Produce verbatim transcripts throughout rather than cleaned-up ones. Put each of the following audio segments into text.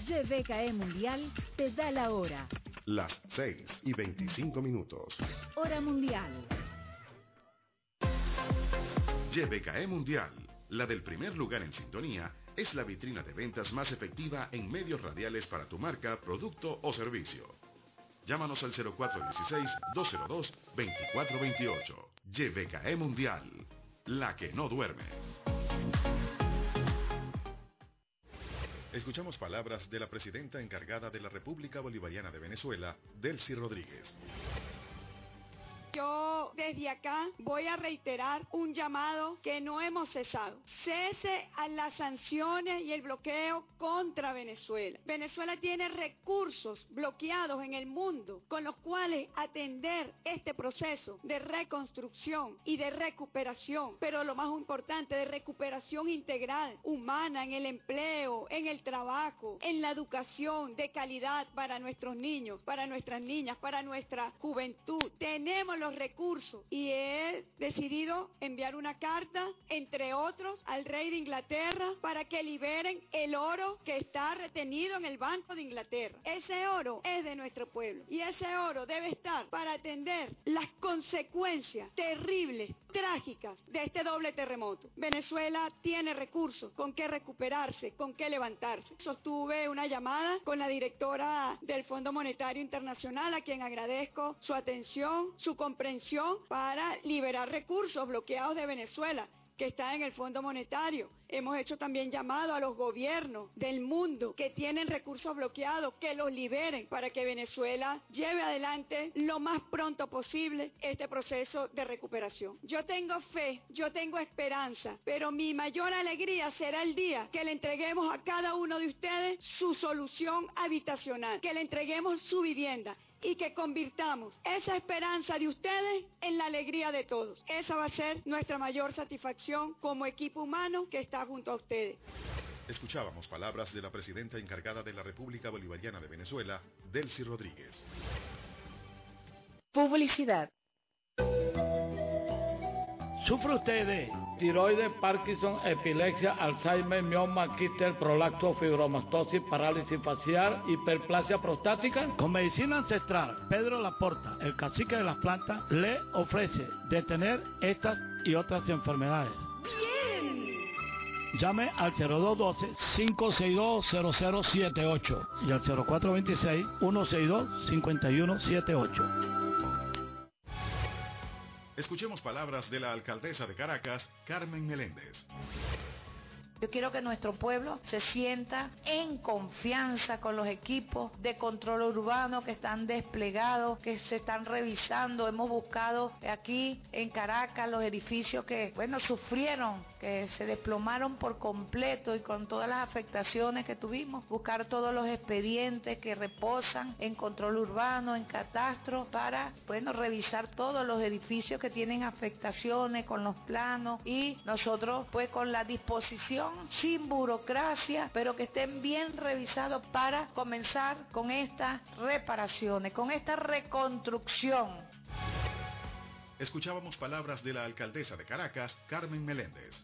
Y B K E Mundial te da la hora. Las seis y veinticinco minutos. Hora mundial. Y B K E Mundial, la del primer lugar en sintonía, es la vitrina de ventas más efectiva en medios radiales para tu marca, producto o servicio. Llámanos al cero cuatro uno seis, dos cero dos, dos cuatro dos ocho. Y B K E Mundial, la que no duerme. Escuchamos palabras de la presidenta encargada de la República Bolivariana de Venezuela, Delcy Rodríguez. Yo desde acá voy a reiterar un llamado que no hemos cesado. Cese a las sanciones y el bloqueo contra Venezuela. Venezuela tiene recursos bloqueados en el mundo con los cuales atender este proceso de reconstrucción y de recuperación, pero lo más importante, de recuperación integral, humana, en el empleo, en el trabajo, en la educación de calidad para nuestros niños, para nuestras niñas, para nuestra juventud. Tenemos los recursos y he decidido enviar una carta, entre otros, al rey de Inglaterra para que liberen el oro que está retenido en el Banco de Inglaterra. Ese oro es de nuestro pueblo y ese oro debe estar para atender las consecuencias terribles, trágicas de este doble terremoto. Venezuela tiene recursos con qué recuperarse, con qué levantarse. Sostuve una llamada con la directora del Fondo Monetario Internacional, a quien agradezco su atención, su comprensión para liberar recursos bloqueados de Venezuela, que está en el Fondo Monetario. Hemos hecho también llamado a los gobiernos del mundo que tienen recursos bloqueados, que los liberen para que Venezuela lleve adelante lo más pronto posible este proceso de recuperación. Yo tengo fe, yo tengo esperanza, pero mi mayor alegría será el día que le entreguemos a cada uno de ustedes su solución habitacional, que le entreguemos su vivienda y que convirtamos esa esperanza de ustedes en la alegría de todos. Esa va a ser nuestra mayor satisfacción como equipo humano que está junto a ustedes. Escuchábamos palabras de la presidenta encargada de la República Bolivariana de Venezuela, Delcy Rodríguez. Publicidad. ¿Sufre usted de tiroides, Parkinson, epilepsia, Alzheimer, mioma, quistes, prolapso, fibromastosis, parálisis facial, hiperplasia prostática? Con medicina ancestral, Pedro Laporta, el cacique de las plantas, le ofrece detener estas y otras enfermedades. ¡Bien! Llame al cero dos uno dos, cinco seis dos, cero cero siete ocho y al cero cuatro dos seis, uno seis dos, cinco uno siete ocho. Escuchemos palabras de la alcaldesa de Caracas, Carmen Meléndez. Yo quiero que nuestro pueblo se sienta en confianza con los equipos de control urbano que están desplegados, que se están revisando. Hemos buscado aquí en Caracas los edificios que, bueno, sufrieron, que se desplomaron por completo y con todas las afectaciones que tuvimos. Buscar todos los expedientes que reposan en control urbano, en catastro, para, bueno, revisar todos los edificios que tienen afectaciones con los planos y nosotros, pues, con la disposición, sin burocracia, pero que estén bien revisados para comenzar con estas reparaciones, con esta reconstrucción. Escuchábamos palabras de la alcaldesa de Caracas, Carmen Meléndez.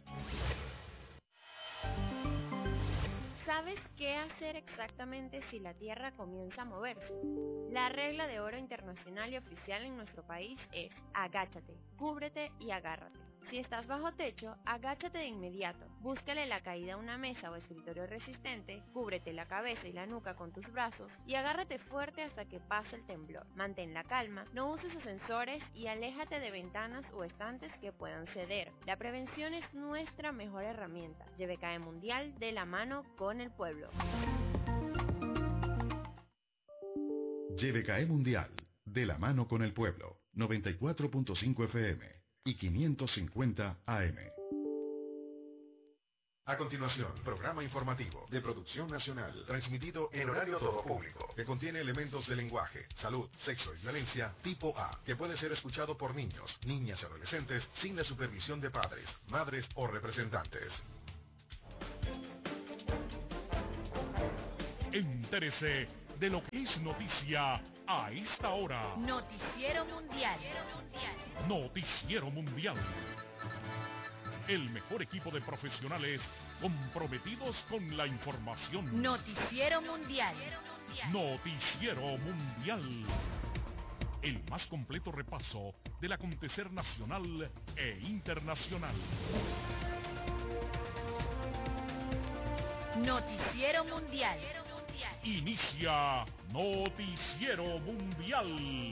¿Sabes qué hacer exactamente si la Tierra comienza a moverse? La regla de oro internacional y oficial en nuestro país es: agáchate, cúbrete y agárrate. Si estás bajo techo, agáchate de inmediato, búscale la caída a una mesa o escritorio resistente, cúbrete la cabeza y la nuca con tus brazos y agárrate fuerte hasta que pase el temblor. Mantén la calma, no uses ascensores y aléjate de ventanas o estantes que puedan ceder. La prevención es nuestra mejor herramienta. Y B K E Mundial, de la mano con el pueblo. Y B K E Mundial, de la mano con el pueblo. noventa y cuatro punto cinco F M. Y quinientos cincuenta A M. A continuación, programa informativo de producción nacional, transmitido en horario todo público, que contiene elementos de lenguaje, salud, sexo y violencia tipo A, que puede ser escuchado por niños, niñas y adolescentes sin la supervisión de padres, madres o representantes. Entérese de lo que es noticia a esta hora. Noticiero Mundial. Noticiero Mundial. El mejor equipo de profesionales comprometidos con la información. Noticiero Mundial. Noticiero Mundial. El más completo repaso del acontecer nacional e internacional. Noticiero Mundial. Inicia Noticiero Mundial.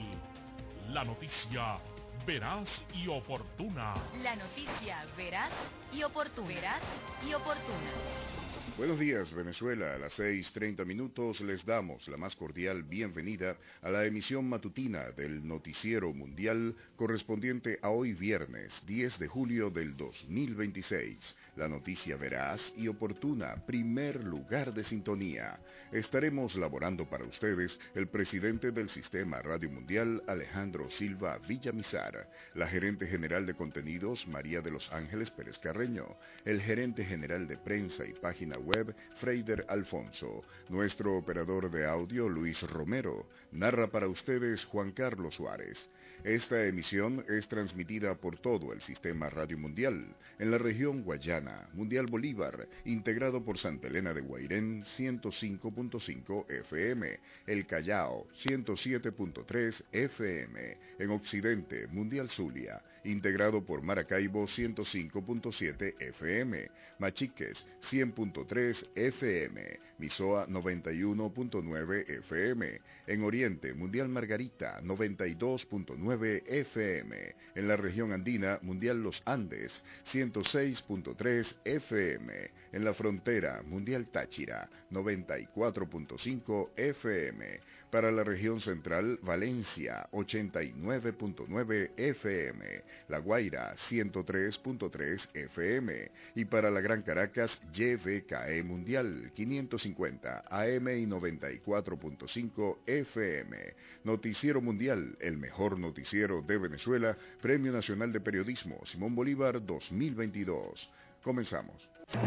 La noticia veraz y oportuna. La noticia veraz y oportuna. Veraz y oportuna. Buenos días, Venezuela. A las seis treinta minutos les damos la más cordial bienvenida a la emisión matutina del Noticiero Mundial correspondiente a hoy viernes diez de julio del dos mil veintiséis. La noticia veraz y oportuna, primer lugar de sintonía. Estaremos laborando para ustedes el presidente del Sistema Radio Mundial, Alejandro Silva Villamizar, la gerente general de contenidos, María de los Ángeles Pérez Carreño, el gerente general de prensa y página web, Freider Alfonso, nuestro operador de audio, Luis Romero. Narra para ustedes Juan Carlos Suárez. Esta emisión es transmitida por todo el Sistema Radio Mundial, en la región Guayana, Mundial Bolívar, integrado por Santa Elena de Guairén, ciento cinco punto cinco F M, El Callao, ciento siete punto tres F M, en Occidente, Mundial Zulia, integrado por Maracaibo, ciento cinco punto siete F M, Machiques, cien punto tres F M, Misoa, noventa y uno punto nueve F M, en Oriente, Mundial Margarita, noventa y dos punto nueve F M, en la región andina, Mundial Los Andes, ciento seis punto tres F M, en la frontera, Mundial Táchira, noventa y cuatro punto cinco F M, para la región central, Valencia, ochenta y nueve punto nueve F M, La Guaira, ciento tres punto tres F M, y para la Gran Caracas, Y V K E Mundial, quinientos cincuenta A M y noventa y cuatro punto cinco F M. Noticiero Mundial, el mejor noticiero de Venezuela, Premio Nacional de Periodismo Simón Bolívar dos mil veintidós. Comenzamos.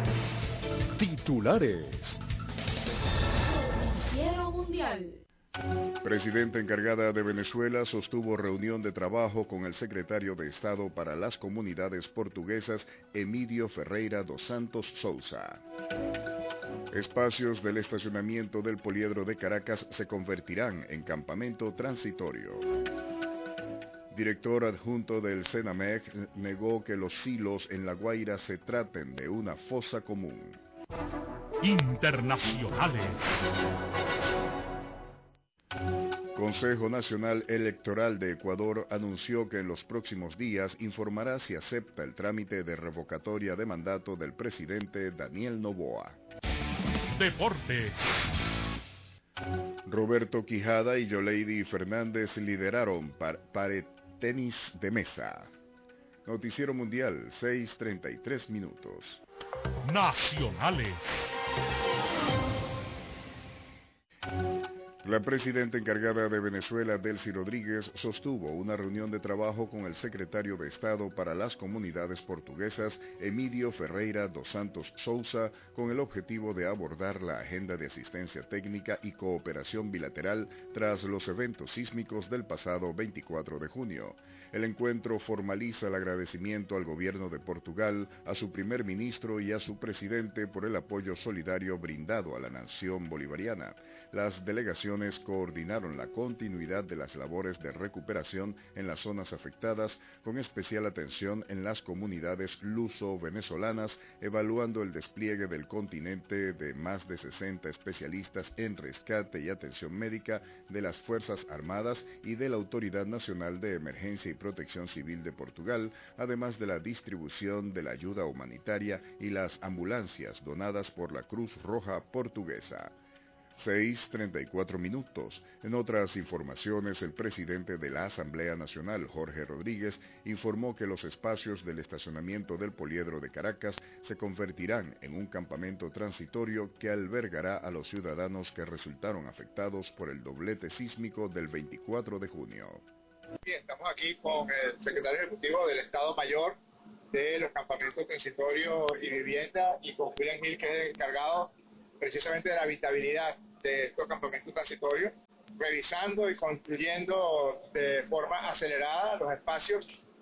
Titulares. Noticiero Mundial. Presidenta encargada de Venezuela sostuvo reunión de trabajo con el secretario de Estado para las Comunidades Portuguesas, Emídio Ferreira dos Santos Sousa. Espacios del estacionamiento del Poliedro de Caracas se convertirán en campamento transitorio. Director adjunto del Senamec negó que los silos en La Guaira se traten de una fosa común. Internacionales. Consejo Nacional Electoral de Ecuador anunció que en los próximos días informará si acepta el trámite de revocatoria de mandato del presidente Daniel Noboa. Deportes. Roberto Quijada y Yoleidy Fernández lideraron para, para tenis de mesa. Noticiero Mundial, seis treinta y tres minutos. Nacionales. La presidenta encargada de Venezuela, Delcy Rodríguez, sostuvo una reunión de trabajo con el secretario de Estado para las Comunidades Portuguesas, Emídio Ferreira dos Santos Sousa, con el objetivo de abordar la agenda de asistencia técnica y cooperación bilateral tras los eventos sísmicos del pasado veinticuatro de junio. El encuentro formaliza el agradecimiento al gobierno de Portugal, a su primer ministro y a su presidente por el apoyo solidario brindado a la nación bolivariana. Las delegaciones coordinaron la continuidad de las labores de recuperación en las zonas afectadas, con especial atención en las comunidades luso-venezolanas, evaluando el despliegue del continente de más de sesenta especialistas en rescate y atención médica de las Fuerzas Armadas y de la Autoridad Nacional de Emergencia y Protección Civil de Portugal, además de la distribución de la ayuda humanitaria y las ambulancias donadas por la Cruz Roja Portuguesa. seis treinta y cuatro minutos. En otras informaciones, el presidente de la Asamblea Nacional, Jorge Rodríguez, informó que los espacios del estacionamiento del Poliedro de Caracas se convertirán en un campamento transitorio que albergará a los ciudadanos que resultaron afectados por el doblete sísmico del veinticuatro de junio. Bien, estamos aquí con el secretario ejecutivo del Estado Mayor de los campamentos transitorios y vivienda, y con William Gil, que es el encargado precisamente de la habitabilidad de estos campamentos transitorios, revisando y construyendo de forma acelerada los espacios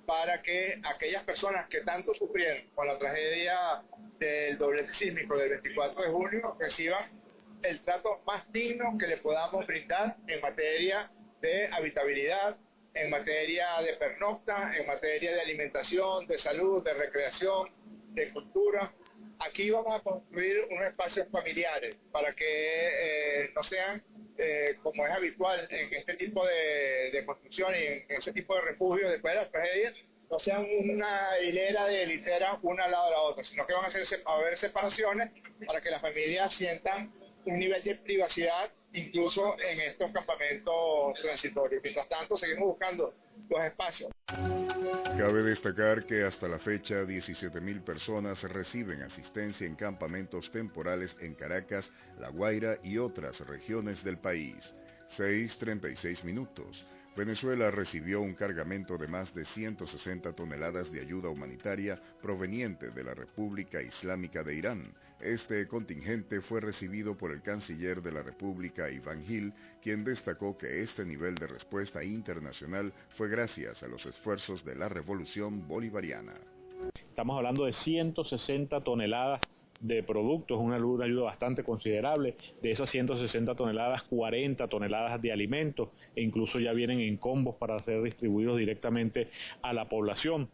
para que aquellas personas que tanto sufrieron con la tragedia del doblete sísmico del veinticuatro de junio reciban el trato más digno que le podamos brindar en materia de habitabilidad, en materia de pernocta, en materia de alimentación, de salud, de recreación, de cultura. Aquí vamos a construir unos espacios familiares para que eh, no sean, eh, como es habitual en este tipo de, de construcción y en ese tipo de refugios después de las tragedias, no sean una hilera de literas una al lado de la otra, sino que van a, hacer, a haber separaciones para que las familias sientan un nivel de privacidad incluso en estos campamentos transitorios. Mientras tanto, seguimos buscando los espacios. Cabe destacar que hasta la fecha diecisiete mil personas reciben asistencia en campamentos temporales en Caracas, La Guaira y otras regiones del país. seis treinta y seis minutos. Venezuela recibió un cargamento de más de ciento sesenta toneladas de ayuda humanitaria proveniente de la República Islámica de Irán. Este contingente fue recibido por el canciller de la República, Iván Gil, quien destacó que este nivel de respuesta internacional fue gracias a los esfuerzos de la Revolución Bolivariana. Estamos hablando de ciento sesenta toneladas de productos, una ayuda bastante considerable. De esas ciento sesenta toneladas, cuarenta toneladas de alimentos, e incluso ya vienen en combos para ser distribuidos directamente a la población.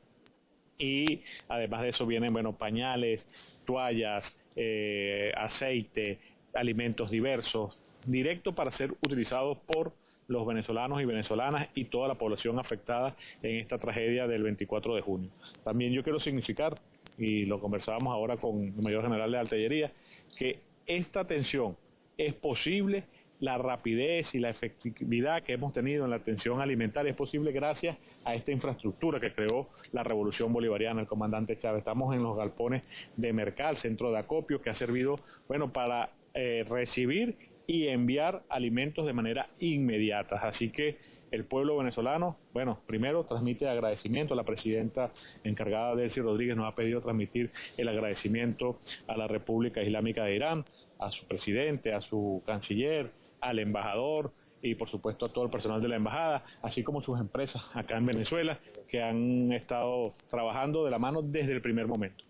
Y además de eso vienen, bueno, pañales, toallas, eh, aceite, alimentos diversos, directos para ser utilizados por los venezolanos y venezolanas y toda la población afectada en esta tragedia del veinticuatro de junio. También yo quiero significar, y lo conversábamos ahora con el mayor general de Artillería, que esta atención es posible, la rapidez y la efectividad que hemos tenido en la atención alimentaria es posible gracias a esta infraestructura que creó la Revolución Bolivariana, el comandante Chávez. Estamos en los galpones de Mercal, centro de acopio, que ha servido, bueno, para eh, recibir y enviar alimentos de manera inmediata. Así que el pueblo venezolano, bueno, primero transmite agradecimiento. La presidenta encargada, Delcy Rodríguez, nos ha pedido transmitir el agradecimiento a la República Islámica de Irán, a su presidente, a su canciller, al embajador y por supuesto a todo el personal de la embajada, así como sus empresas acá en Venezuela, que han estado trabajando de la mano desde el primer momento.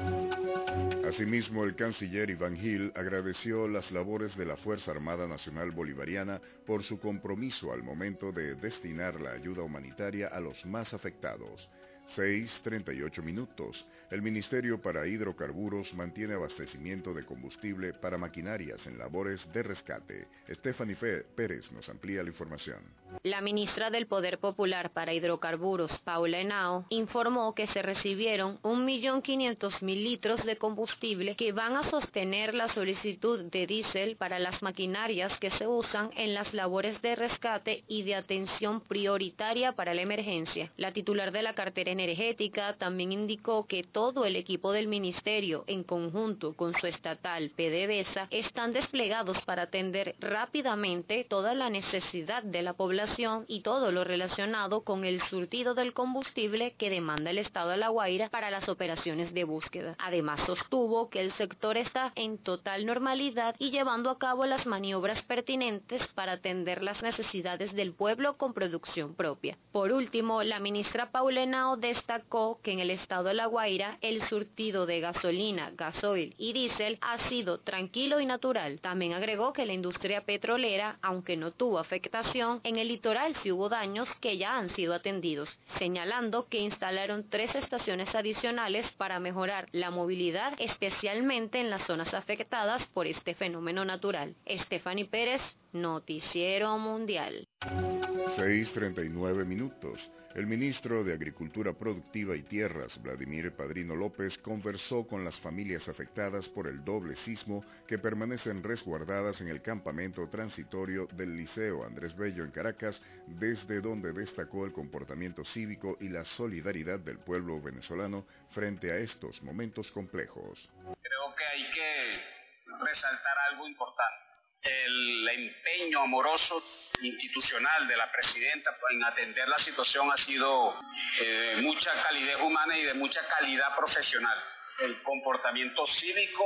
Asimismo, el canciller Iván Gil agradeció las labores de la Fuerza Armada Nacional Bolivariana por su compromiso al momento de destinar la ayuda humanitaria a los más afectados. seis treinta y ocho minutos. El Ministerio para Hidrocarburos mantiene abastecimiento de combustible para maquinarias en labores de rescate. Stephanie Pérez nos amplía la información. La ministra del Poder Popular para Hidrocarburos, Paula Henao, informó que se recibieron un millón quinientos mil litros de combustible que van a sostener la solicitud de diésel para las maquinarias que se usan en las labores de rescate y de atención prioritaria para la emergencia. La titular de la cartera energética también indicó que todo el equipo del ministerio, en conjunto con su estatal PDVSA, están desplegados para atender rápidamente toda la necesidad de la población y todo lo relacionado con el surtido del combustible que demanda el Estado de La Guaira para las operaciones de búsqueda. Además, sostuvo que el sector está en total normalidad y llevando a cabo las maniobras pertinentes para atender las necesidades del pueblo con producción propia. Por último, la ministra Paula Henao destacó que en el Estado de La Guaira el surtido de gasolina, gasoil y diésel ha sido tranquilo y natural. También agregó que la industria petrolera, aunque no tuvo afectación, en el litoral sí hubo daños que ya han sido atendidos, señalando que instalaron tres estaciones adicionales para mejorar la movilidad, especialmente en las zonas afectadas por este fenómeno natural. Stephanie Pérez, Noticiero Mundial. seis treinta y nueve minutos. El ministro de Agricultura Productiva y Tierras, Vladimir Padrino López, conversó con las familias afectadas por el doble sismo que permanecen resguardadas en el campamento transitorio del Liceo Andrés Bello en Caracas, desde donde destacó el comportamiento cívico y la solidaridad del pueblo venezolano frente a estos momentos complejos. Creo que hay que resaltar algo importante. El empeño amoroso institucional de la presidenta en atender la situación ha sido eh, de mucha calidez humana y de mucha calidad profesional. El comportamiento cívico,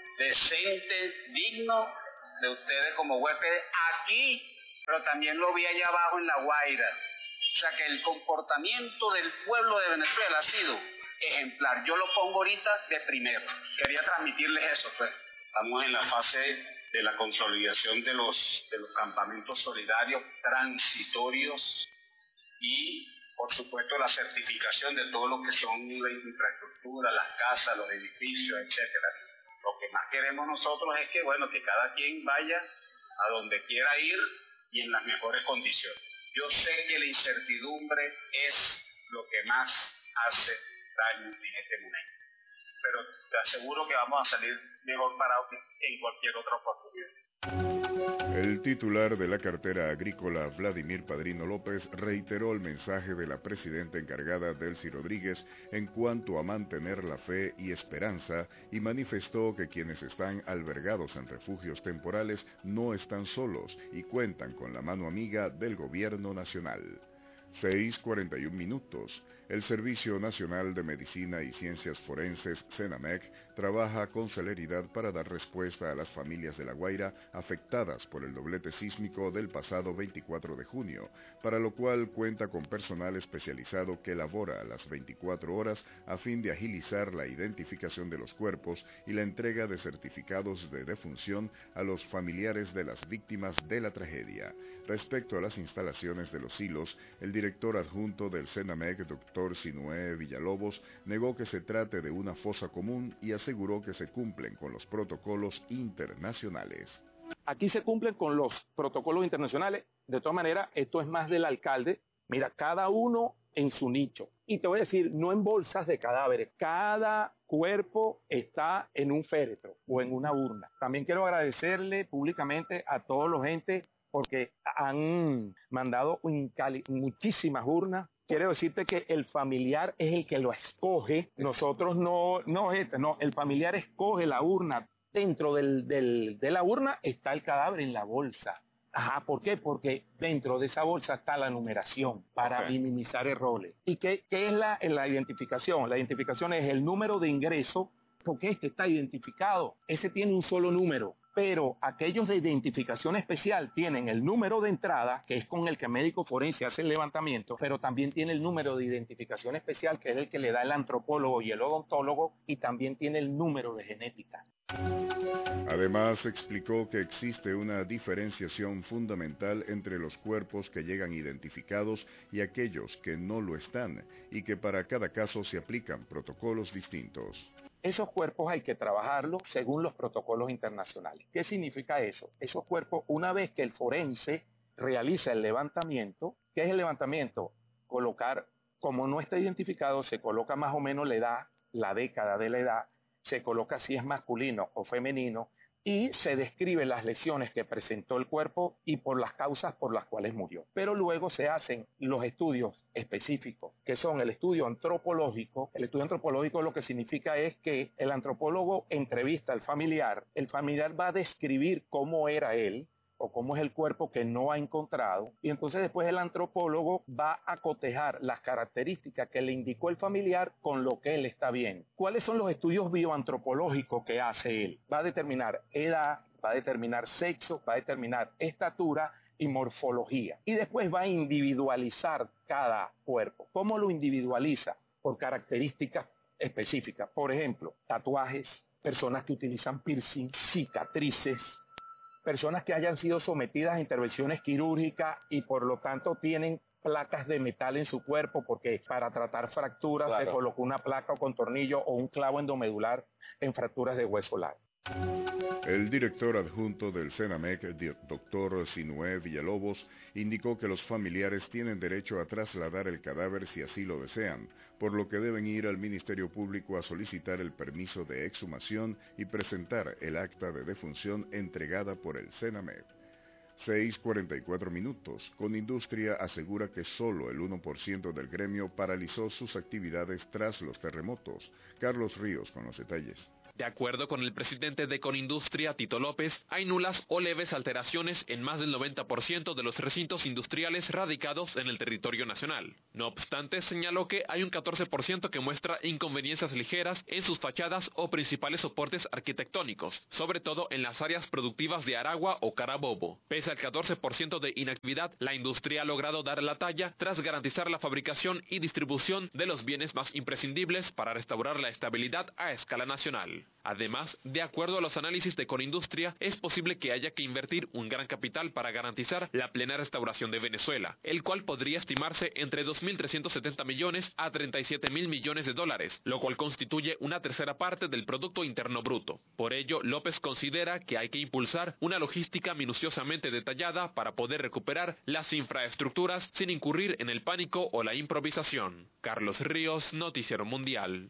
decente, digno de ustedes como huéspedes aquí, pero también lo vi allá abajo en La Guaira, O sea que el comportamiento del pueblo de Venezuela ha sido ejemplar. Yo lo pongo ahorita de primero. Quería transmitirles eso, pues. Estamos en la fase de la consolidación de los, de los campamentos solidarios transitorios y, por supuesto, la certificación de todo lo que son la infraestructura, las casas, los edificios, etcétera. Lo que más queremos nosotros es que, bueno, que cada quien vaya a donde quiera ir y en las mejores condiciones. Yo sé que la incertidumbre es lo que más hace daño en este momento, pero te aseguro que vamos a salir mejor parados que en cualquier otra oportunidad. El titular de la cartera agrícola, Vladimir Padrino López, reiteró el mensaje de la presidenta encargada, Delcy Rodríguez, en cuanto a mantener la fe y esperanza, y manifestó que quienes están albergados en refugios temporales no están solos y cuentan con la mano amiga del gobierno nacional. seis cuarenta y un minutos. El Servicio Nacional de Medicina y Ciencias Forenses, CENAMEC, trabaja con celeridad para dar respuesta a las familias de La Guaira afectadas por el doblete sísmico del pasado veinticuatro de junio, para lo cual cuenta con personal especializado que labora a las veinticuatro horas a fin de agilizar la identificación de los cuerpos y la entrega de certificados de defunción a los familiares de las víctimas de la tragedia. Respecto a las instalaciones de los silos, el director adjunto del CENAMEC, doctor Sinué Villalobos, negó que se trate de una fosa común y aseguró que se cumplen con los protocolos internacionales. Aquí se cumplen con los protocolos internacionales. De todas maneras, esto es más del alcalde. Mira, cada uno en su nicho. Y te voy a decir, no en bolsas de cadáveres. Cada cuerpo está en un féretro o en una urna. También quiero agradecerle públicamente a todos los entes porque han mandado muchísimas urnas. Quiero decirte que el familiar es el que lo escoge. Nosotros no, no, no, el familiar escoge la urna. Dentro del, del, de la urna está el cadáver en la bolsa. Ajá, ¿por qué? Porque dentro de esa bolsa está la numeración para okay. minimizar errores. ¿Y qué, qué es la, la identificación? La identificación es el número de ingreso, porque este está identificado. Ese tiene un solo número. Pero aquellos de identificación especial tienen el número de entrada, que es con el que el médico forense hace el levantamiento, pero también tiene el número de identificación especial, que es el que le da el antropólogo y el odontólogo, y también tiene el número de genética. Además, explicó que existe una diferenciación fundamental entre los cuerpos que llegan identificados y aquellos que no lo están, y que para cada caso se aplican protocolos distintos. Esos cuerpos hay que trabajarlos según los protocolos internacionales. ¿Qué significa eso? Esos cuerpos, una vez que el forense realiza el levantamiento, ¿qué es el levantamiento? Colocar, como no está identificado, se coloca más o menos la edad, la década de la edad, se coloca si es masculino o femenino, y se describen las lesiones que presentó el cuerpo y por las causas por las cuales murió. Pero luego se hacen los estudios específicos, que son el estudio antropológico. El estudio antropológico lo que significa es que el antropólogo entrevista al familiar, el familiar va a describir cómo era él, o cómo es el cuerpo que no ha encontrado, y entonces después el antropólogo va a cotejar las características que le indicó el familiar con lo que él está viendo. ¿Cuáles son los estudios bioantropológicos que hace él? Va a determinar edad, va a determinar sexo, va a determinar estatura y morfología. Y después va a individualizar cada cuerpo. ¿Cómo lo individualiza? Por características específicas. Por ejemplo, tatuajes, personas que utilizan piercing, cicatrices, personas que hayan sido sometidas a intervenciones quirúrgicas y por lo tanto tienen placas de metal en su cuerpo, porque para tratar fracturas claro. se colocó una placa con tornillo o un clavo endomedular en fracturas de hueso largo. El director adjunto del CENAMEC, doctor Sinué Villalobos, indicó que los familiares tienen derecho a trasladar el cadáver si así lo desean, por lo que deben ir al Ministerio Público a solicitar el permiso de exhumación y presentar el acta de defunción entregada por el CENAMEC. seis cuarenta y cuatro minutos. Conindustria asegura que solo el uno por ciento del gremio paralizó sus actividades tras los terremotos. Carlos Ríos con los detalles. De acuerdo con el presidente de Conindustria, Tito López, hay nulas o leves alteraciones en más del noventa por ciento de los recintos industriales radicados en el territorio nacional. No obstante, señaló que hay un catorce por ciento que muestra inconveniencias ligeras en sus fachadas o principales soportes arquitectónicos, sobre todo en las áreas productivas de Aragua o Carabobo. Pese al catorce por ciento de inactividad, la industria ha logrado dar la talla tras garantizar la fabricación y distribución de los bienes más imprescindibles para restaurar la estabilidad a escala nacional. Además, de acuerdo a los análisis de Conindustria, es posible que haya que invertir un gran capital para garantizar la plena restauración de Venezuela, el cual podría estimarse entre dos mil trescientos setenta millones a treinta y siete mil millones de dólares, lo cual constituye una tercera parte del Producto Interno Bruto. Por ello, López considera que hay que impulsar una logística minuciosamente detallada para poder recuperar las infraestructuras sin incurrir en el pánico o la improvisación. Carlos Ríos, Noticiero Mundial.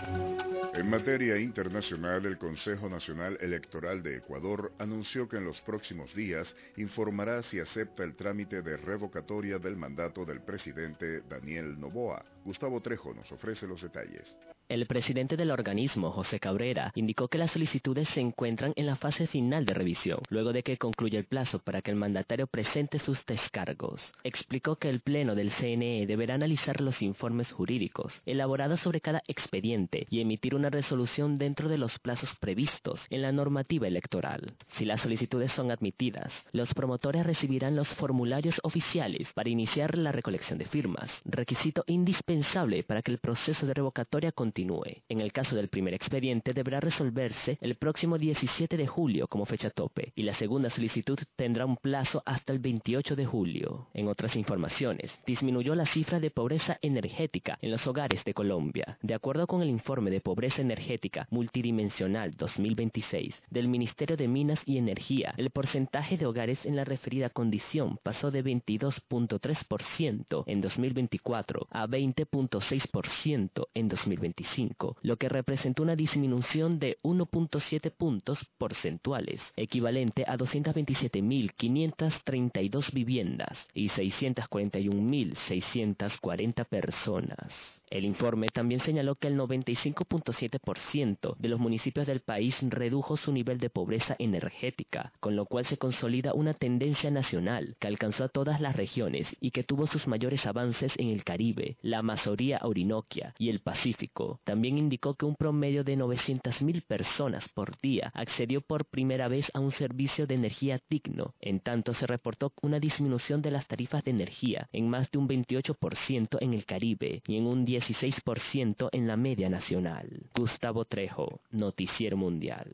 En materia internacional, el Consejo Nacional Electoral de Ecuador anunció que en los próximos días informará si acepta el trámite de revocatoria del mandato del presidente Daniel Noboa. Gustavo Trejo nos ofrece los detalles. El presidente del organismo, José Cabrera, indicó que las solicitudes se encuentran en la fase final de revisión, luego de que concluya el plazo para que el mandatario presente sus descargos. Explicó que el Pleno del C N E deberá analizar los informes jurídicos elaborados sobre cada expediente y emitir una resolución dentro de los plazos previstos en la normativa electoral. Si las solicitudes son admitidas, los promotores recibirán los formularios oficiales para iniciar la recolección de firmas, requisito indispensable para que el proceso de revocatoria continúe. En el caso del primer expediente deberá resolverse el próximo diecisiete de julio como fecha tope y la segunda solicitud tendrá un plazo hasta el veintiocho de julio. En otras informaciones, disminuyó la cifra de pobreza energética en los hogares de Colombia. De acuerdo con el informe de pobreza energética multidimensional dos mil veintiséis del Ministerio de Minas y Energía, el porcentaje de hogares en la referida condición pasó de veintidós punto tres por ciento en dos mil veinticuatro a veinte punto seis por ciento en dos mil veinticinco, lo que representó una disminución de uno punto siete puntos porcentuales, equivalente a doscientas veintisiete mil quinientas treinta y dos viviendas y seiscientas cuarenta y un mil seiscientas cuarenta personas. El informe también señaló que el noventa y cinco punto siete por ciento de los municipios del país redujo su nivel de pobreza energética, con lo cual se consolida una tendencia nacional que alcanzó a todas las regiones y que tuvo sus mayores avances en el Caribe, la Amazonía Orinoquia y el Pacífico. También indicó que un promedio de novecientas mil personas por día accedió por primera vez a un servicio de energía digno. En tanto, se reportó una disminución de las tarifas de energía en más de un veintiocho por ciento en el Caribe y en un dieciséis por ciento en la media nacional. Gustavo Trejo, Noticiero Mundial.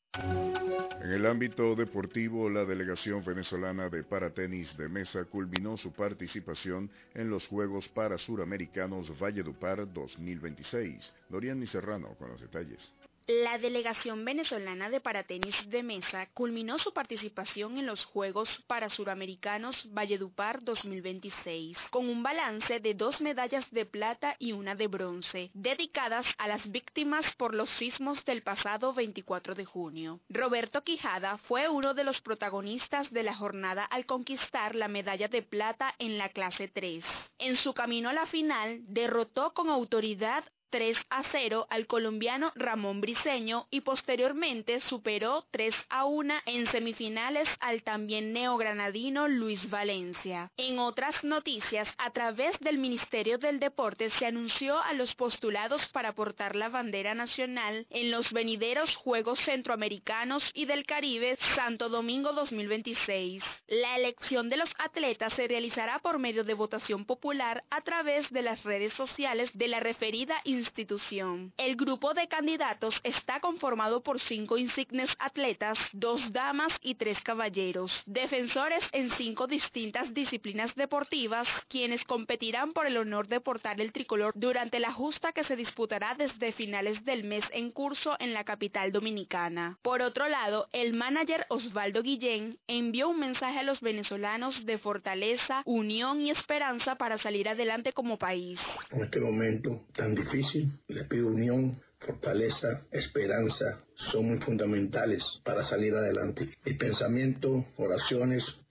En el ámbito deportivo, la delegación venezolana de paratenis de mesa culminó su participación en los Juegos Parasuramericanos Valledupar dos mil veintiséis. Doriani Serrano con los detalles. La delegación venezolana de paratenis de mesa culminó su participación en los Juegos Parasuramericanos Valledupar dos mil veintiséis, con un balance de dos medallas de plata y una de bronce, dedicadas a las víctimas por los sismos del pasado veinticuatro de junio. Roberto Quijada fue uno de los protagonistas de la jornada al conquistar la medalla de plata en la clase tres. En su camino a la final, derrotó con autoridad tres a cero al colombiano Ramón Briceño y posteriormente superó tres a uno en semifinales al también neogranadino Luis Valencia. En otras noticias, a través del Ministerio del Deporte se anunció a los postulados para portar la bandera nacional en los venideros Juegos Centroamericanos y del Caribe Santo Domingo dos mil veintiséis. La elección de los atletas se realizará por medio de votación popular a través de las redes sociales de la referida institución. institución. El grupo de candidatos está conformado por cinco insignes atletas, dos damas y tres caballeros, defensores en cinco distintas disciplinas deportivas, quienes competirán por el honor de portar el tricolor durante la justa que se disputará desde finales del mes en curso en la capital dominicana. Por otro lado, el manager Osvaldo Guillén envió un mensaje a los venezolanos de fortaleza, unión y esperanza para salir adelante como país. En este momento tan difícil, les pido unión, fortaleza, esperanza, son muy fundamentales para salir adelante. Mi pensamiento, oraciones,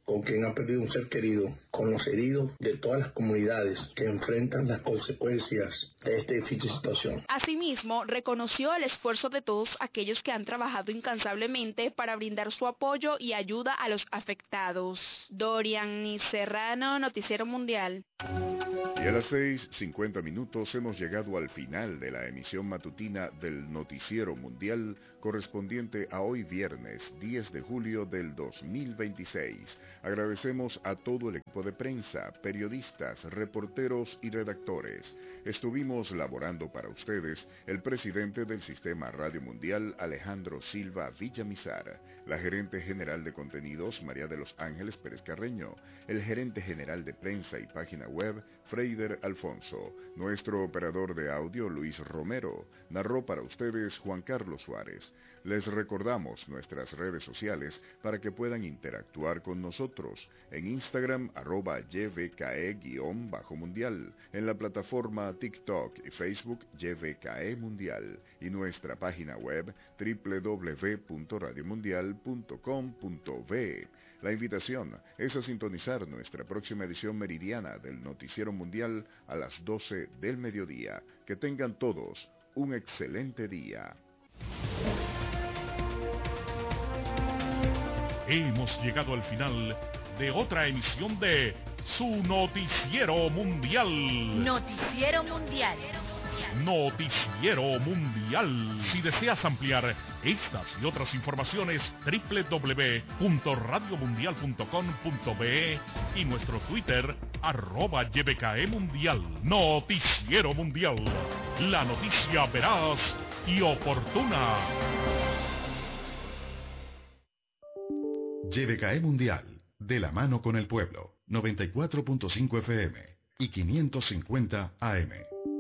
con quien ha perdido un ser querido, con los heridos de todas las comunidades que enfrentan las consecuencias de esta difícil situación. Asimismo, reconoció el esfuerzo de todos aquellos que han trabajado incansablemente para brindar su apoyo y ayuda a los afectados. Dorian Serrano, Noticiero Mundial. Y a las seis cincuenta minutos hemos llegado al final de la emisión matutina del Noticiero Mundial correspondiente a hoy viernes diez de julio del dos mil veintiséis. Agradecemos a todo el equipo de prensa, periodistas, reporteros y redactores. Estuvimos laborando para ustedes el presidente del Sistema Radio Mundial, Alejandro Silva Villamizar, la gerente general de contenidos, María de los Ángeles Pérez Carreño, el gerente general de prensa y página web, Freider Alfonso, nuestro operador de audio, Luis Romero, narró para ustedes Juan Carlos Suárez. Les recordamos nuestras redes sociales para que puedan interactuar con nosotros. En Instagram, arroba Y V K E-Mundial, en la plataforma TikTok y Facebook Y V K E Mundial, y nuestra página web doble u doble u doble u punto radio mundial punto com punto be. La invitación es a sintonizar nuestra próxima edición meridiana del Noticiero Mundial a las doce del mediodía. Que tengan todos un excelente día. Hemos llegado al final de otra emisión de su Noticiero Mundial. Noticiero Mundial. Noticiero Mundial. Si deseas ampliar estas y otras informaciones, doble u doble u doble u punto radio mundial punto com punto be y nuestro Twitter, arroba Y V K E Mundial. Noticiero Mundial. La noticia veraz y oportuna. Y V K E Mundial, de la mano con el pueblo, noventa y cuatro punto cinco F M y quinientos cincuenta A M.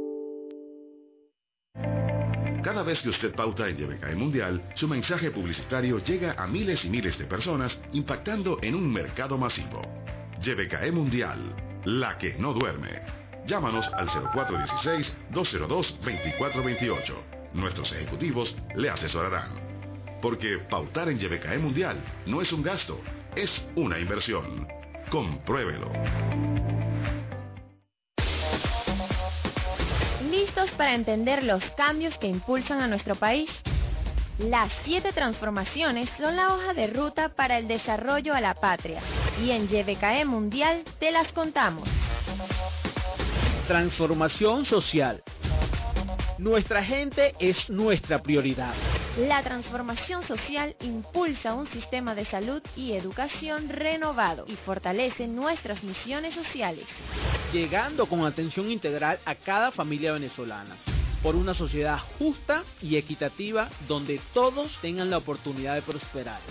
Cada vez que usted pauta en Y V K E Mundial, su mensaje publicitario llega a miles y miles de personas, impactando en un mercado masivo. Y V K E Mundial, la que no duerme. Llámanos al cero cuatro uno seis, dos cero dos, dos cuatro dos ocho. Nuestros ejecutivos le asesorarán. Porque pautar en Y V K E Mundial no es un gasto, es una inversión. Compruébelo. ¿Listos para entender los cambios que impulsan a nuestro país? Las siete transformaciones son la hoja de ruta para el desarrollo a la patria. Y en Y V K E Mundial te las contamos. Transformación social. Nuestra gente es nuestra prioridad. La transformación social impulsa un sistema de salud y educación renovado y fortalece nuestras misiones sociales. Llegando con atención integral a cada familia venezolana, por una sociedad justa y equitativa donde todos tengan la oportunidad de prosperar.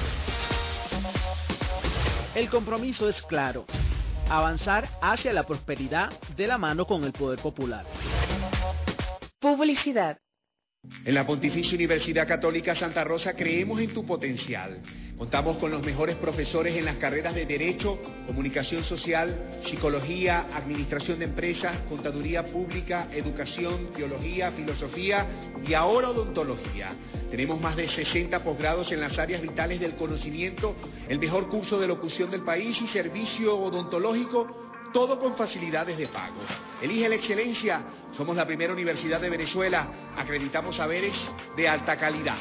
El compromiso es claro: avanzar hacia la prosperidad de la mano con el poder popular. Publicidad. En la Pontificia Universidad Católica Santa Rosa creemos en tu potencial. Contamos con los mejores profesores en las carreras de Derecho, Comunicación Social, Psicología, Administración de Empresas, Contaduría Pública, Educación, Teología, Filosofía y ahora Odontología. Tenemos más de sesenta posgrados en las áreas vitales del conocimiento, el mejor curso de locución del país y servicio odontológico, todo con facilidades de pago. Elige la excelencia. Somos la primera universidad de Venezuela. Acreditamos saberes de alta calidad.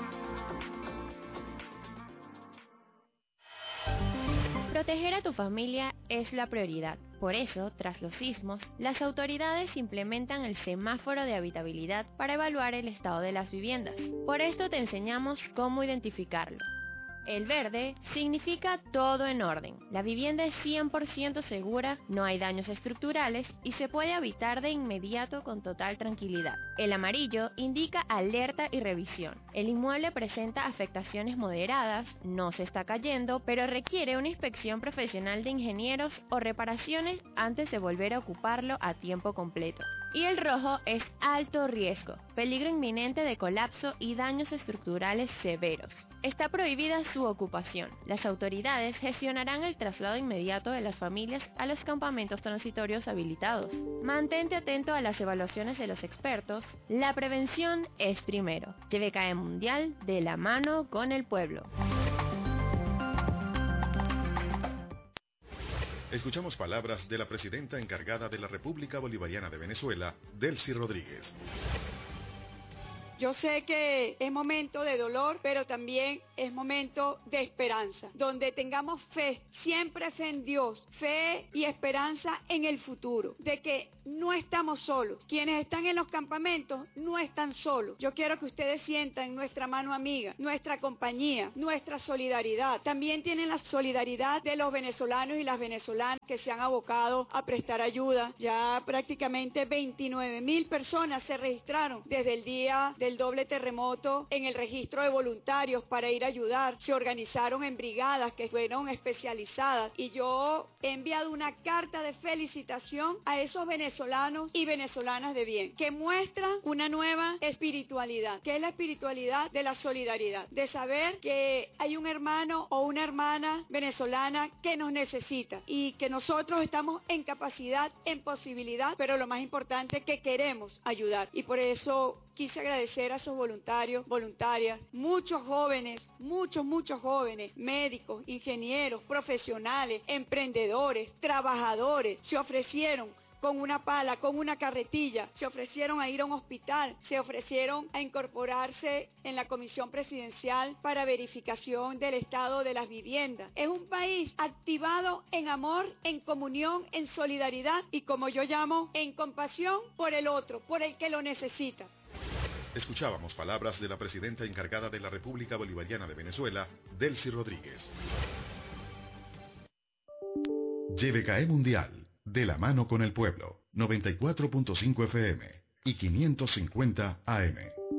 Proteger a tu familia es la prioridad. Por eso, tras los sismos, las autoridades implementan el semáforo de habitabilidad para evaluar el estado de las viviendas. Por esto te enseñamos cómo identificarlo. El verde significa todo en orden. La vivienda es cien por ciento segura, no hay daños estructurales y se puede habitar de inmediato con total tranquilidad. El amarillo indica alerta y revisión. El inmueble presenta afectaciones moderadas, no se está cayendo, pero requiere una inspección profesional de ingenieros o reparaciones antes de volver a ocuparlo a tiempo completo. Y el rojo es alto riesgo, peligro inminente de colapso y daños estructurales severos. Está prohibida su ocupación. Las autoridades gestionarán el traslado inmediato de las familias a los campamentos transitorios habilitados. Mantente atento a las evaluaciones de los expertos. La prevención es primero. Y V K E Mundial, de la mano con el pueblo. Escuchamos palabras de la presidenta encargada de la República Bolivariana de Venezuela, Delcy Rodríguez. Yo sé que es momento de dolor, pero también es momento de esperanza, donde tengamos fe, siempre fe en Dios, fe y esperanza en el futuro, de que no estamos solos. Quienes están en los campamentos no están solos. Yo quiero que ustedes sientan nuestra mano amiga, nuestra compañía, nuestra solidaridad. También tienen la solidaridad de los venezolanos y las venezolanas que se han abocado a prestar ayuda. Ya prácticamente veintinueve mil personas se registraron desde el día de el doble terremoto en el registro de voluntarios para ir a ayudar. Se organizaron en brigadas que fueron especializadas y yo he enviado una carta de felicitación a esos venezolanos y venezolanas de bien que muestran una nueva espiritualidad, que es la espiritualidad de la solidaridad, de saber que hay un hermano o una hermana venezolana que nos necesita y que nosotros estamos en capacidad, en posibilidad, pero lo más importante que queremos ayudar. Y por eso quise agradecer a esos voluntarios, voluntarias, muchos jóvenes, muchos, muchos jóvenes, médicos, ingenieros, profesionales, emprendedores, trabajadores, se ofrecieron con una pala, con una carretilla, se ofrecieron a ir a un hospital, se ofrecieron a incorporarse en la comisión presidencial para verificación del estado de las viviendas. Es un país activado en amor, en comunión, en solidaridad y, como yo llamo, en compasión por el otro, por el que lo necesita. Escuchábamos palabras de la presidenta encargada de la República Bolivariana de Venezuela, Delcy Rodríguez. Y B K E Mundial, de la mano con el pueblo, noventa y cuatro punto cinco F M y quinientos cincuenta A M.